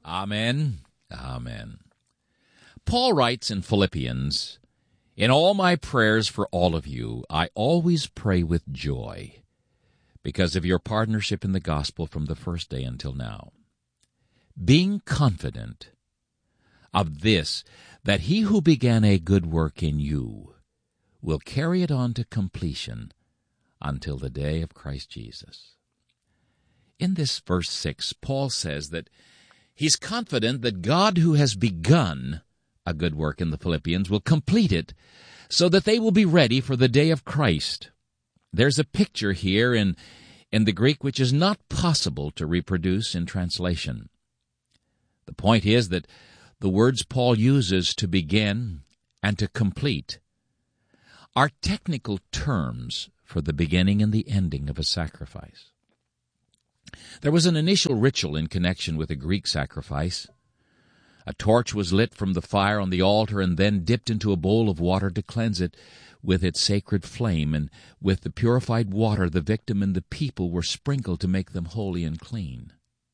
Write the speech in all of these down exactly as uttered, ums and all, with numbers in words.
Amen. Amen. Paul writes in Philippians, "In all my prayers for all of you, I always pray with joy, because of your partnership in the gospel from the first day until now, being confident of this, that he who began a good work in you will carry it on to completion until the day of Christ Jesus." In this verse six, Paul says that he's confident that God, who has begun a good work in the Philippians, will complete it so that they will be ready for the day of Christ. There's a picture here in, in the Greek which is not possible to reproduce in translation. The point is that the words Paul uses, to begin and to complete, are technical terms for the beginning and the ending of a sacrifice. There was an initial ritual in connection with a Greek sacrifice. A torch was lit from the fire on the altar and then dipped into a bowl of water to cleanse it with its sacred flame, and with the purified water the victim and the people were sprinkled to make them holy and clean.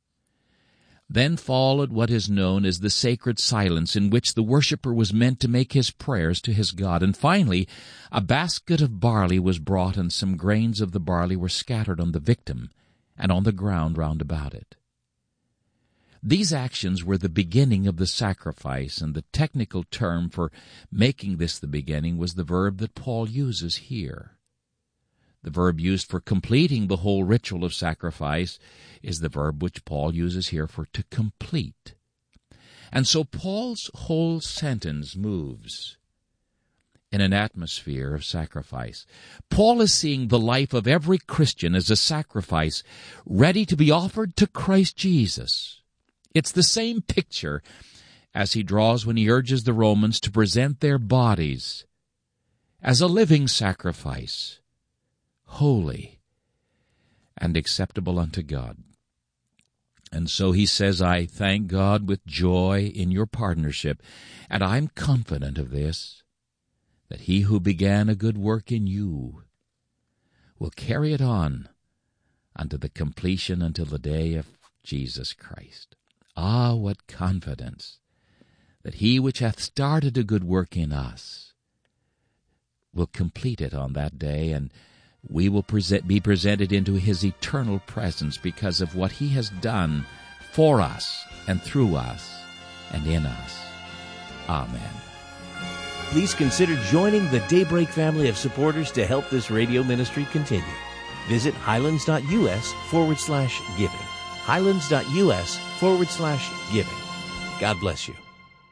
Then followed what is known as the sacred silence, in which the worshiper was meant to make his prayers to his God. And finally, a basket of barley was brought, and some grains of the barley were scattered on the victim and on the ground round about it. These actions were the beginning of the sacrifice, and the technical term for making this the beginning was the verb that Paul uses here. The verb used for completing the whole ritual of sacrifice is the verb which Paul uses here for to complete. And so Paul's whole sentence moves in an atmosphere of sacrifice. Paul is seeing the life of every Christian as a sacrifice ready to be offered to Christ Jesus. It's the same picture as he draws when he urges the Romans to present their bodies as a living sacrifice, holy and acceptable unto God. And so he says, I thank God with joy in your partnership, and I'm confident of this, that he who began a good work in you will carry it on unto the completion, until the day of Jesus Christ. Ah, what confidence that he which hath started a good work in us will complete it on that day, and we will present, be presented into his eternal presence because of what he has done for us and through us and in us. Amen. Please consider joining the Daybreak family of supporters to help this radio ministry continue. Visit highlands.us forward slash giving. highlands.us forward slash giving. God bless you.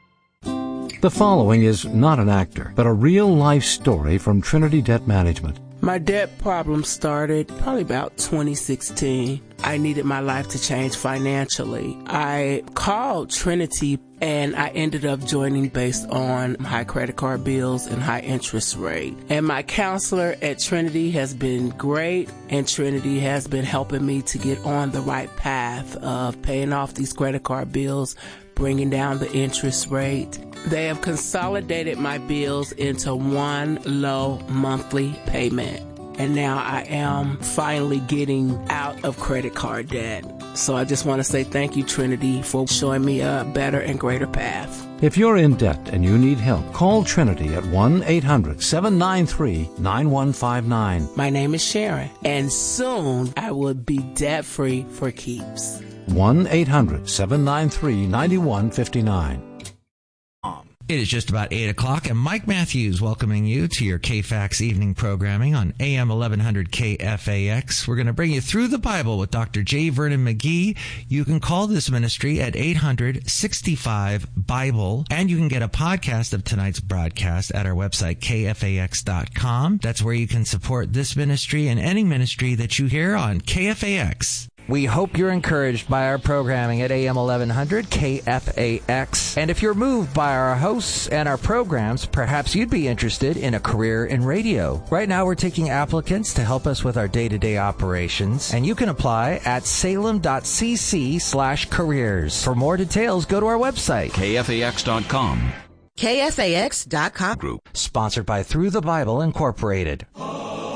The following is not an actor, but a real-life story from Trinity Debt Management. My debt problem started probably about twenty sixteen. I needed my life to change financially. I called Trinity, and I ended up joining based on high credit card bills and high interest rate. And my counselor at Trinity has been great, and Trinity has been helping me to get on the right path of paying off these credit card bills, bringing down the interest rate. They have consolidated my bills into one low monthly payment. And now I am finally getting out of credit card debt. So I just want to say thank you, Trinity, for showing me a better and greater path. If you're in debt and you need help, call Trinity at one eight hundred seven nine three nine one five nine. My name is Sharon, and soon I will be debt-free for keeps. one eight hundred seven nine three nine one five nine. It is just about eight o'clock, and Mike Matthews welcoming you to your K F A X evening programming on A M eleven hundred K F A X. We're going to bring you through the Bible with Doctor J. Vernon McGee. You can call this ministry at eight hundred sixty-five Bible, and you can get a podcast of tonight's broadcast at our website, K F A X dot com. That's where you can support this ministry and any ministry that you hear on K F A X. We hope you're encouraged by our programming at A M eleven hundred K F A X. And if you're moved by our hosts and our programs, perhaps you'd be interested in a career in radio. Right now we're taking applicants to help us with our day-to-day operations, and you can apply at salem.cc slash careers. For more details, go to our website, K F A X dot com. K F A X dot com. Group. Sponsored by Through the Bible Incorporated.